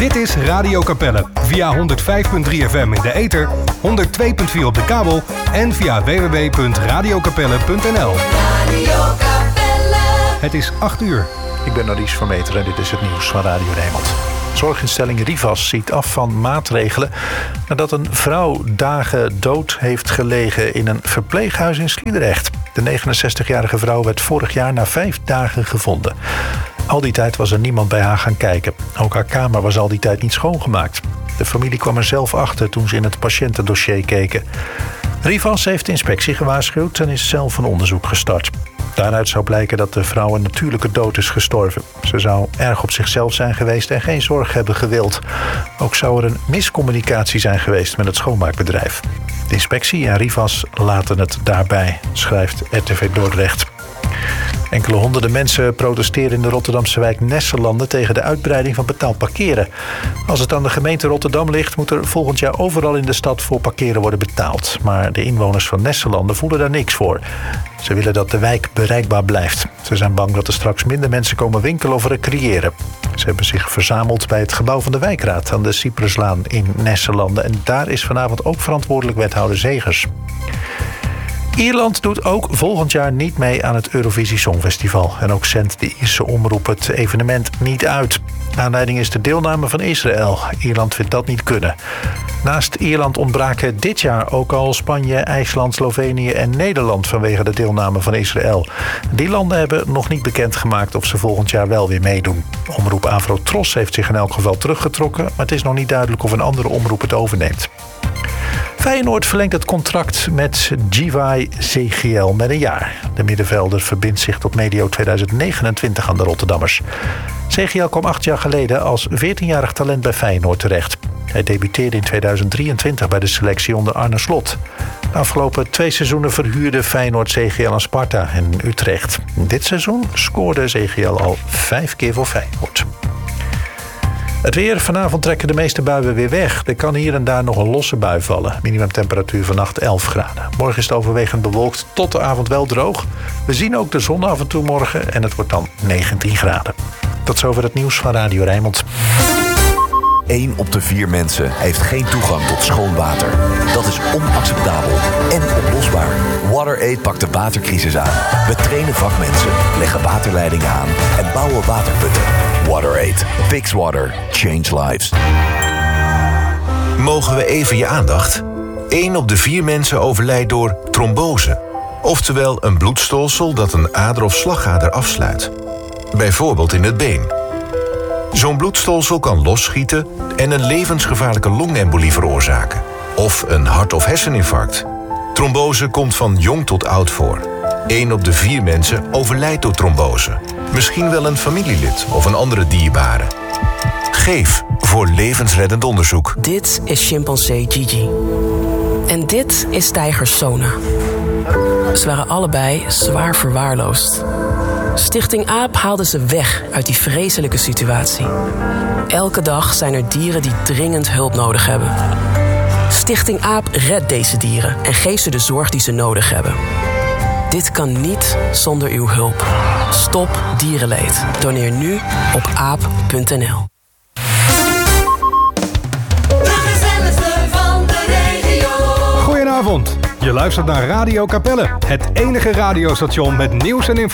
Dit is Radio Capelle via 105.3 FM in de ether, 102.4 op de kabel en via www.radiocapelle.nl. Het is 8 uur. Ik ben Narice Vermeter en dit is het nieuws van Radio Rijnmond. Zorginstelling Rivas ziet af van maatregelen nadat een vrouw dagen dood heeft gelegen in een verpleeghuis in Sliedrecht. De 69-jarige vrouw werd vorig jaar na 5 dagen gevonden. Al die tijd was er niemand bij haar gaan kijken. Ook haar kamer was al die tijd niet schoongemaakt. De familie kwam er zelf achter toen ze in het patiëntendossier keken. Rivas heeft de inspectie gewaarschuwd en is zelf een onderzoek gestart. Daaruit zou blijken dat de vrouw een natuurlijke dood is gestorven. Ze zou erg op zichzelf zijn geweest en geen zorg hebben gewild. Ook zou er een miscommunicatie zijn geweest met het schoonmaakbedrijf. De inspectie en Rivas laten het daarbij, schrijft RTV Dordrecht. Enkele honderden mensen protesteren in de Rotterdamse wijk Nesselanden tegen de uitbreiding van betaald parkeren. Als het aan de gemeente Rotterdam ligt, moet er volgend jaar overal in de stad voor parkeren worden betaald. Maar de inwoners van Nesselanden voelen daar niks voor. Ze willen dat de wijk bereikbaar blijft. Ze zijn bang dat er straks minder mensen komen winkelen of recreëren. Ze hebben zich verzameld bij het gebouw van de wijkraad aan de Cypruslaan in Nesselanden. En daar is vanavond ook verantwoordelijk wethouder Zegers. Ierland doet ook volgend jaar niet mee aan het Eurovisie Songfestival. En ook zendt de Ierse omroep het evenement niet uit. Aanleiding is de deelname van Israël. Ierland vindt dat niet kunnen. Naast Ierland ontbraken dit jaar ook al Spanje, IJsland, Slovenië en Nederland vanwege de deelname van Israël. Die landen hebben nog niet bekendgemaakt of ze volgend jaar wel weer meedoen. Omroep Avrotros heeft zich in elk geval teruggetrokken, maar het is nog niet duidelijk of een andere omroep het overneemt. Feyenoord verlengt het contract met Givay CGL met een jaar. De middenvelder verbindt zich tot medio 2029 aan de Rotterdammers. CGL kwam 8 jaar geleden als 14-jarig talent bij Feyenoord terecht. Hij debuteerde in 2023 bij de selectie onder Arne Slot. De afgelopen 2 seizoenen verhuurde Feyenoord CGL aan Sparta en Utrecht. Dit seizoen scoorde CGL al 5 keer voor Feyenoord. Het weer. Vanavond trekken de meeste buien weer weg. Er kan hier en daar nog een losse bui vallen. Minimumtemperatuur vannacht 11 graden. Morgen is het overwegend bewolkt, tot de avond wel droog. We zien ook de zon af en toe morgen en het wordt dan 19 graden. Tot zover het nieuws van Radio Rijnmond. 1 op de 4 mensen heeft geen toegang tot schoon water. Dat is onacceptabel en oplosbaar. WaterAid pakt de watercrisis aan. We trainen vakmensen, leggen waterleidingen aan en bouwen waterputten. WaterAid. Fix water. Change lives. Mogen we even je aandacht? 1 op de 4 mensen overlijdt door trombose. Oftewel een bloedstolsel dat een ader of slagader afsluit. Bijvoorbeeld in het been. Zo'n bloedstolsel kan losschieten en een levensgevaarlijke longembolie veroorzaken. Of een hart- of herseninfarct. Trombose komt van jong tot oud voor. 1 op de 4 mensen overlijdt door trombose. Misschien wel een familielid of een andere dierbare. Geef voor levensreddend onderzoek. Dit is chimpansee Gigi. En dit is tijger Sona. Ze waren allebei zwaar verwaarloosd. Stichting AAP haalde ze weg uit die vreselijke situatie. Elke dag zijn er dieren die dringend hulp nodig hebben. Stichting AAP redt deze dieren en geeft ze de zorg die ze nodig hebben. Dit kan niet zonder uw hulp. Stop dierenleed. Doneer nu op aap.nl. Goedenavond. Je luistert naar Radio Capelle, het enige radiostation met nieuws en informatie.